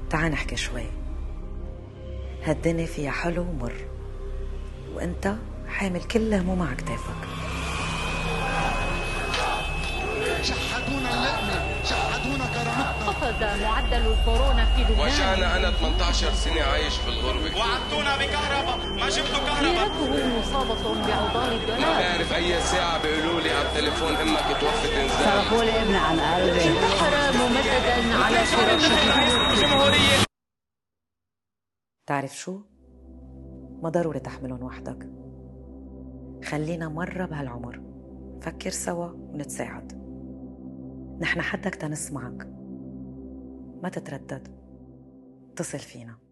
تعال نحكي شوي. هالدنيا فيها حلو ومر، وانت حامل كل هموم على كتافك. شحدونا اللقمة، شحدونا كرامتنا. خفض معدل الكورونا في لبنان. وجعنا أنا 18 سنة عايش في الغربة. وعدتونا بكهرباء، ما جبتوا كهرباء. سيارته مصابة بأوضان الدولار. ما بعرف أي ساعة بيقولوا لي على التليفون إمك توفت إنزال. صرفوا لي ابني عن قلبي. انتحر ممددا على الجمهورية. تعرف شو؟ ما ضروري تحملهم وحدك. خلينا مرة بهالعمر فكر سوا ونتساعد. نحن حدك تنسمعك، ما تتردد، اتصل فينا.